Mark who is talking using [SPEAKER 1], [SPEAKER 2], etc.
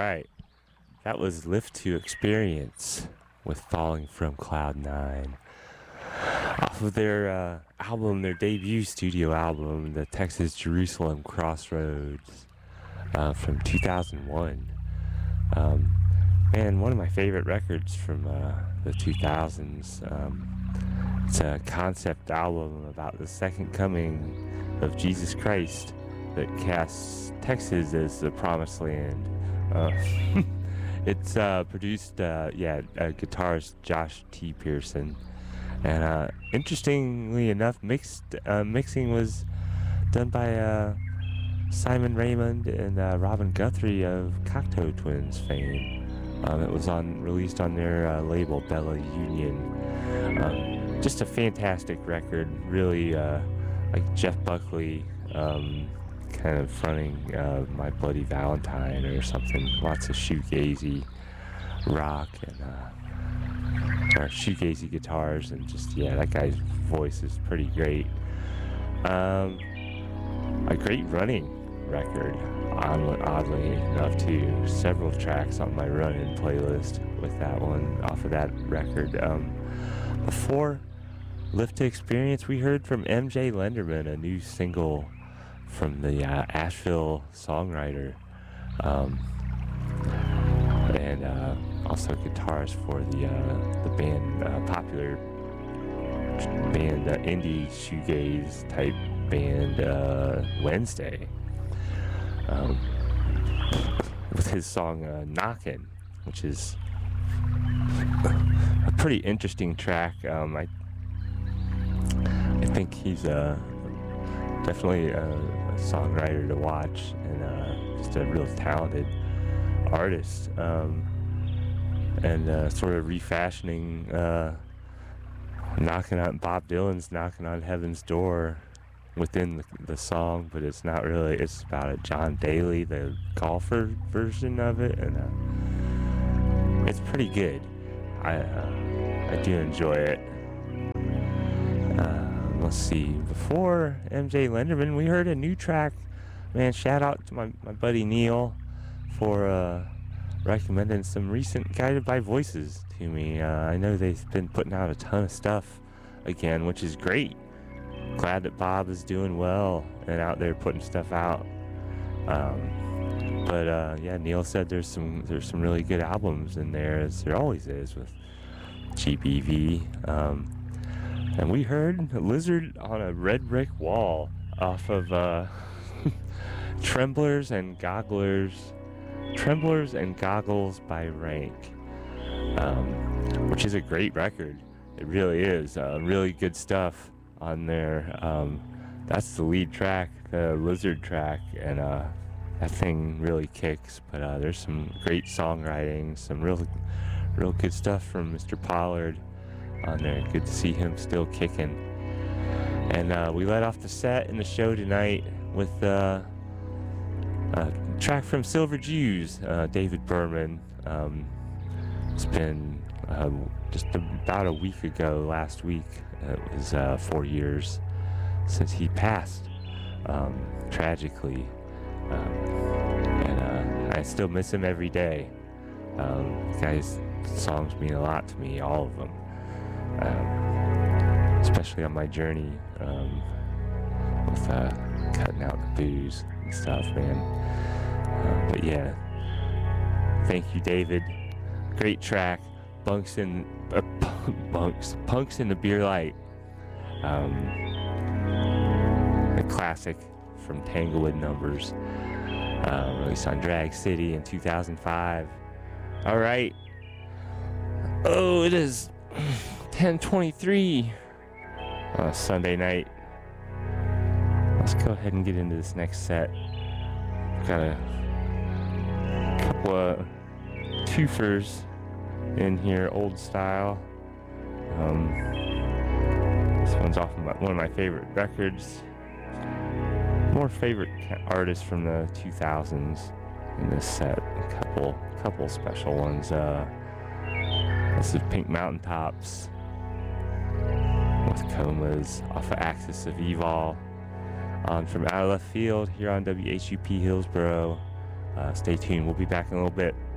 [SPEAKER 1] right. That was Lift to Experience with Falling from Cloud 9. Off of their album, their debut studio album, the Texas Jerusalem Crossroads from 2001. Man, one of my favorite records from the 2000s. It's a concept album about the second coming of Jesus Christ that casts Texas as the promised land. It's produced, guitarist Josh T. Pearson. And interestingly enough, mixing was done by Simon Raymond and Robin Guthrie of Cocteau Twins fame. It was released on their label Bella Union. Just a fantastic record, really like Jeff Buckley kind of fronting My Bloody Valentine or something. Lots of shoegazy rock and or shoegazy guitars, and just that guy's voice is pretty great. A great running record, oddly enough, too. Several tracks on my running playlist with that one off of that record. Before Lift to Experience, we heard from MJ Lenderman, a new single from the Asheville songwriter, and also guitarist for the band, popular band, indie shoegaze type band, Wednesday, with his song Knockin', which is a pretty interesting track. I think he's definitely a songwriter to watch, and just a real talented artist, and sort of refashioning Bob Dylan's Knocking on Heaven's Door within the song, but it's not really. It's about a John Daly, the golfer version of it, and it's pretty good. I do enjoy it. Let's see. Before MJ Lenderman, we heard a new track. Man, shout out to my buddy Neil for recommending some recent Guided by Voices to me. I know they've been putting out a ton of stuff again, which is great. Glad that Bob is doing well and out there putting stuff out. But Neil said there's some really good albums in there, as there always is with GBV. And we heard Lizard on a Red Brick Wall off of Tremblers and Goggles by Rank, which is a great record. It really is. Really good stuff on there. That's the lead track, the Lizard track, and that thing really kicks. But there's some great songwriting, some real good stuff from Mr. Pollard on there. Good to see him still kicking. And we let off the set in the show tonight with a track from Silver Jews, David Berman. It's been just about a week ago, last week. It was 4 years since he passed, tragically. And I still miss him every day. The guy's songs mean a lot to me, all of them. Especially on my journey with cutting out the booze and stuff, man. But yeah, thank you, David. Great track, Punks in the Beer Light. A classic from Tanglewood Numbers, released on Drag City in 2005. All right. Oh, it is 10:23 on a Sunday night. Let's go ahead and get into this next set. Got a couple of twofers in here, old style. This one's off of one of my favorite records. More favorite artists from the 2000s in this set. A couple special ones. This is Pink Mountaintops with Comas off of Axis of Evil. From Out of Left Field here on WHUP Hillsboro. Stay tuned. We'll be back in a little bit.